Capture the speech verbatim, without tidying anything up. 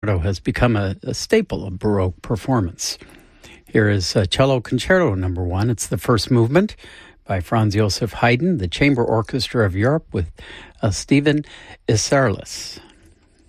has become a, a staple of Baroque performance. Here is uh, Cello Concerto Number One. It's the first movement by Franz Joseph Haydn, the Chamber Orchestra of Europe with uh, Stephen Isserlis.